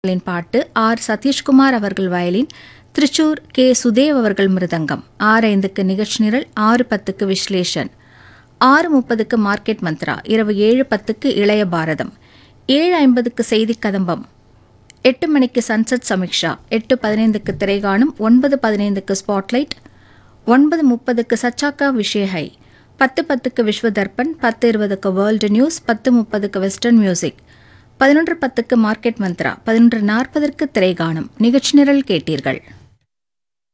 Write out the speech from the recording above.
பாட்டு ஆர் சதீஷ்குமார் அவர்கள் violin, Thrissur K Sudev அவர்கள் மிருதங்கம். 6:05க்கு நிகழ்ச்சி நிரல், 6:10க்கு விஸ்லேஷன், 6:30க்கு மார்க்கெட் மந்த்ரா, இரவு 7:10க்கு இளைய பாரதம், 7:50க்கு செய்தி கதம்பம், 8 மணிக்கு சன்செட் சமீக்ஷா, 8:15க்கு திரைகாணும், 9:15க்கு ஸ்பாட்லைட், 9:30க்கு சச்சாக்கா விஷயஹை, 10:10க்கு விஸ்வ தர்ப்பண், 10:20க்கு world news, 10:30க்கு western music, 11:10க்கு market Mantra, 11:40க்கு திரைகாணும். நிகழ்ச்சி நிரல் கேட்டீர்கள்.